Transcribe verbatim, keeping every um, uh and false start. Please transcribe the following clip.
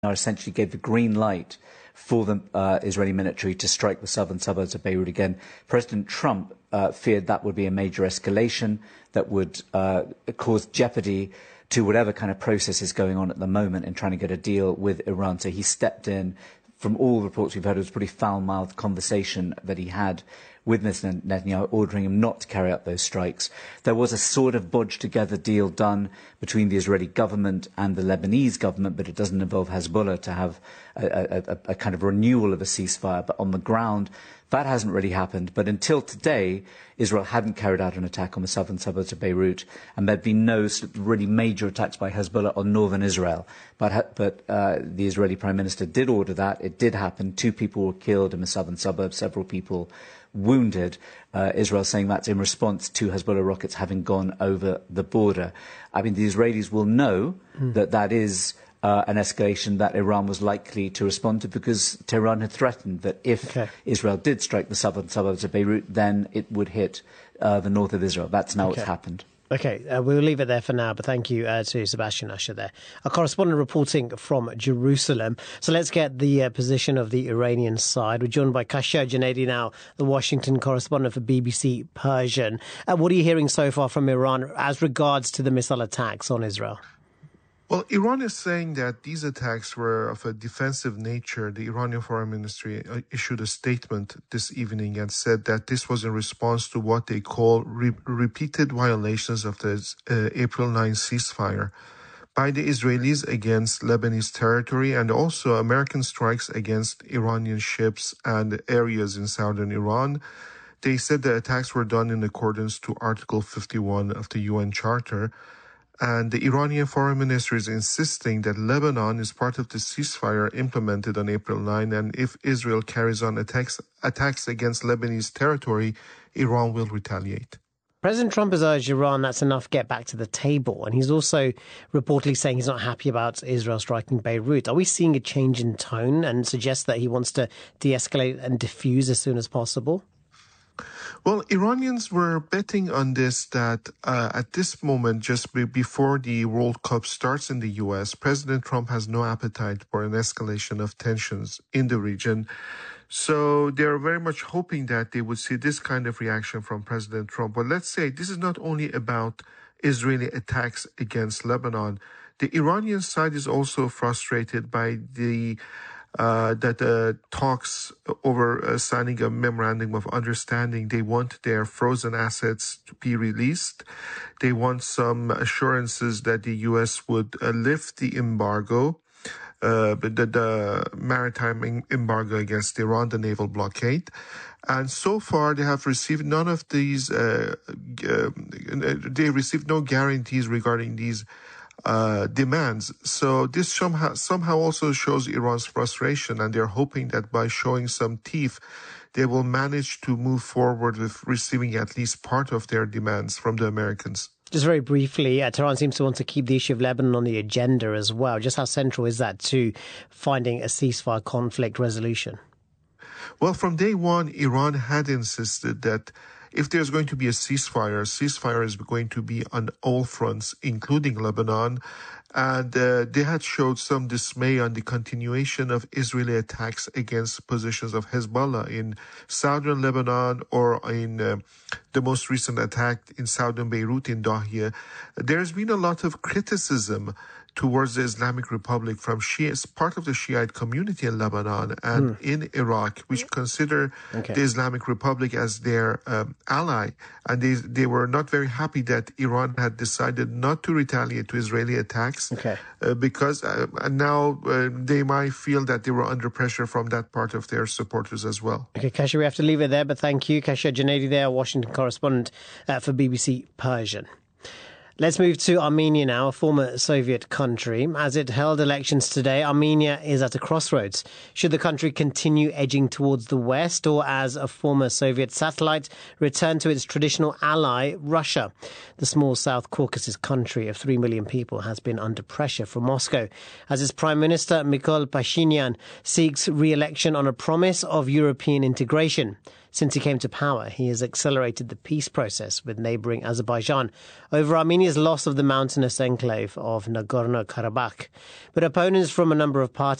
essentially gave the green light for the uh, Israeli military to strike the southern suburbs of Beirut again. President Trump uh, feared that would be a major escalation that would uh, cause jeopardy to whatever kind of process is going on at the moment in trying to get a deal with Iran. So he stepped in. From all reports we've heard, it was a pretty foul-mouthed conversation that he had with Mister Netanyahu, ordering him not to carry out those strikes. There was a sort of bodged-together deal done between the Israeli government and the Lebanese government, but it doesn't involve Hezbollah to have a, a, a, a kind of renewal of a ceasefire. But on the ground, that hasn't really happened. But until today, Israel hadn't carried out an attack on the southern suburbs of Beirut, and there'd been no sort of really major attacks by Hezbollah on northern Israel. But, but uh, the Israeli Prime Minister did order that. It did happen. Two people were killed in the southern suburbs, several people wounded. Uh, Israel saying that's in response to Hezbollah rockets having gone over the border. I mean, the Israelis will know mm. that that is uh, an escalation that Iran was likely to respond to, because Tehran had threatened that if okay. Israel did strike the southern suburbs of Beirut, then it would hit uh, the north of Israel. That's now okay. what's happened. OK, uh, we'll leave it there for now, but thank you uh, to Sebastian Usher there. A correspondent reporting from Jerusalem. So let's get the uh, position of the Iranian side. We're joined by Kashia Junaidi now, the Washington correspondent for B B C Persian. Uh, what are you hearing so far from Iran as regards to the missile attacks on Israel? Well, Iran is saying that these attacks were of a defensive nature. The Iranian Foreign Ministry issued a statement this evening and said that this was in response to what they call re- repeated violations of the uh, April ninth ceasefire by the Israelis against Lebanese territory, and also American strikes against Iranian ships and areas in southern Iran. They said the attacks were done in accordance to Article fifty-one of the U N Charter. And the Iranian Foreign Ministry is insisting that Lebanon is part of the ceasefire implemented on April ninth, and if Israel carries on attacks, attacks against Lebanese territory, Iran will retaliate. President Trump has urged Iran that's enough, get back to the table. And he's also reportedly saying he's not happy about Israel striking Beirut. Are we seeing a change in tone and suggest that he wants to de-escalate and defuse as soon as possible? Well, Iranians were betting on this, that uh, at this moment, just be before the World Cup starts in the U S, President Trump has no appetite for an escalation of tensions in the region. So they're very much hoping that they would see this kind of reaction from President Trump. But let's say this is not only about Israeli attacks against Lebanon. The Iranian side is also frustrated by the Uh, that uh, talks over uh, signing a memorandum of understanding. They want their frozen assets to be released. They want some assurances that the U S would uh, lift the embargo, uh, the, the maritime embargo against Iran, the naval blockade. And so far, they have received none of these, uh, uh, they received no guarantees regarding these Uh, demands. So this somehow, somehow also shows Iran's frustration, and they're hoping that by showing some teeth, they will manage to move forward with receiving at least part of their demands from the Americans. Just very briefly, uh, Tehran seems to want to keep the issue of Lebanon on the agenda as well. Just how central is that to finding a ceasefire conflict resolution? Well, from day one, Iran had insisted that if there's going to be a ceasefire, ceasefire is going to be on all fronts, including Lebanon. And uh, they had showed some dismay on the continuation of Israeli attacks against positions of Hezbollah in southern Lebanon, or in uh, the most recent attack in southern Beirut in Dahiyeh. There's been a lot of criticism towards the Islamic Republic from Shias, part of the Shiite community in Lebanon and mm. in Iraq, which consider okay. the Islamic Republic as their um, ally. And they they were not very happy that Iran had decided not to retaliate to Israeli attacks, okay. uh, because uh, now uh, they might feel that they were under pressure from that part of their supporters as well. Okay, Kashia, we have to leave it there, but thank you. Kashia Junaidi there, Washington correspondent uh, for B B C Persian. Let's move to Armenia now, a former Soviet country. As it held elections today, Armenia is at a crossroads. Should the country continue edging towards the West, or as a former Soviet satellite, return to its traditional ally, Russia? The small South Caucasus country of three million people has been under pressure from Moscow, as its Prime Minister, Nikol Pashinyan, seeks re-election on a promise of European integration. Since he came to power, he has accelerated the peace process with neighbouring Azerbaijan over Armenia's loss of the mountainous enclave of Nagorno-Karabakh. But opponents from a number of parties